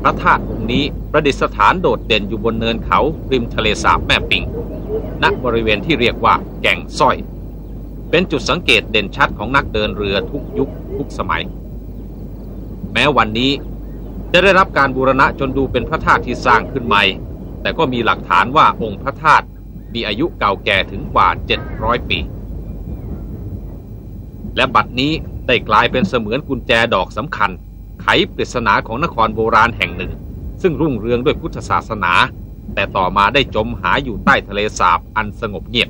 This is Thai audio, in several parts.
พระธาตุองค์นี้ประดิษฐานโดดเด่นอยู่บนเนินเขาริมทะเลสาบแม่ปิงณบริเวณที่เรียกว่าแก่งสร้อยเป็นจุดสังเกตเด่นชัดของนักเดินเรือทุกยุคทุกสมัยแม้วันนี้จะได้รับการบูรณะจนดูเป็นพระธาตุที่สร้างขึ้นใหม่แต่ก็มีหลักฐานว่าองค์พระธาตุมีอายุเก่าแก่ถึงกว่า700 ปีและบัดนี้ได้กลายเป็นเสมือนกุญแจดอกสำคัญไขปริศนาของนครโบราณแห่งหนึ่งซึ่งรุ่งเรืองด้วยพุทธศาสนาแต่ต่อมาได้จมหายอยู่ใต้ทะเลสาบอันสงบเงียบ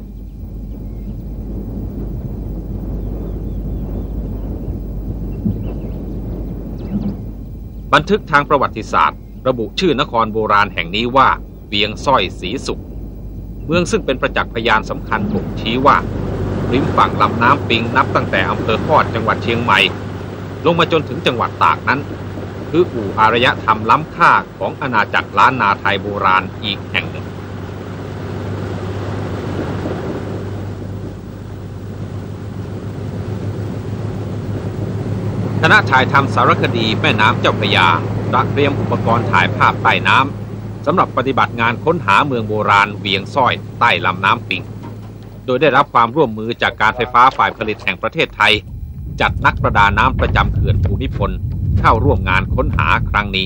บันทึกทางประวัติศาสตร์ระบุชื่อนครโบราณแห่งนี้ว่าเวียงสร้อยศรีสุขเมืองซึ่งเป็นประจักษ์พยานสำคัญบ่งชี้ว่าริมฝั่งลำน้ำปิงนับตั้งแต่อำเภอฮอดจังหวัดเชียงใหม่ลงมาจนถึงจังหวัดตากนั้นคืออู่อารยธรรมล้ำค่าของอาณาจักรล้านนาไทยโบราณอีกแห่งหนึ่งคณะถ่ายทำสารคดีแม่น้ำเจ้าพระยาเตรียมอุปกรณ์ถ่ายภาพใต้น้ำสำหรับปฏิบัติงานค้นหาเมืองโบราณเวียงสร้อยใต้ลำน้ำปิงโดยได้รับความร่วมมือจากการไฟฟ้าฝ่ายผลิตแห่งประเทศไทยจัดนักประดาน้ำประจำเขื่อนภูมิพลเข้าร่วมงานค้นหาครั้งนี้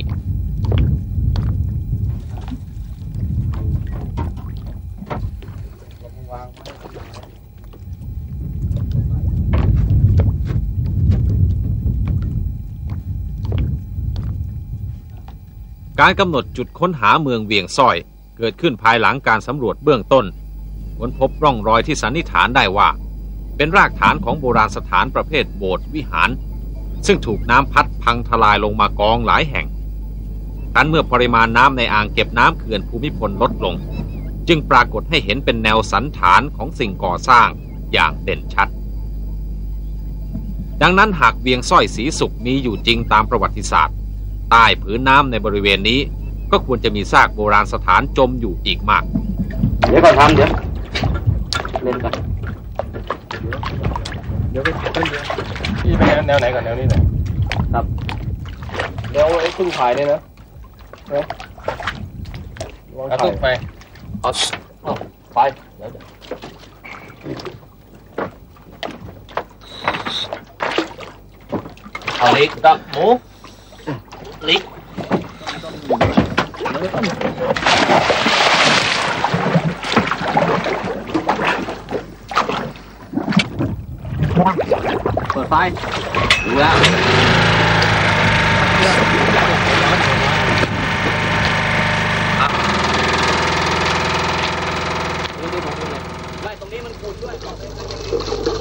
การกำหนดจุดค้นหาเมืองเวียงสร้อยเกิดขึ้นภายหลังการสำรวจเบื้องต้นค้นพบร่องรอยที่สันนิษฐานได้ว่าเป็นรากฐานของโบราณสถานประเภทโบสถ์วิหารซึ่งถูกน้ำพัดพังทลายลงมากองหลายแห่งครั้นเมื่อปริมาณน้ำในอ่างเก็บน้ำเขื่อนภูมิพลลดลงจึงปรากฏให้เห็นเป็นแนวสันฐานของสิ่งก่อสร้างอย่างเด่นชัดดังนั้นหากเวียงสร้อยศรีสุขมีอยู่จริงตามประวัติศาสตร์ใต้ผืนน้ำในบริเวณนี้ก็ควรจะมีซากโบราณสถานจมอยู่อีกมากเดี๋ยวก่อนทำเดี๋ยวเล่นก่อนเดี๋ยวไปเล่นเดี๋ยวพี่ไปแนวไหนก่อนแนวนี้หน่อยครับแนวไอ้พึ่งถ่ายเนี่ยนะเอาตุ๊กไปเอาไปเดี๋ยวเอาลิกกับหมูลิกเปิดไฟดูแล้ว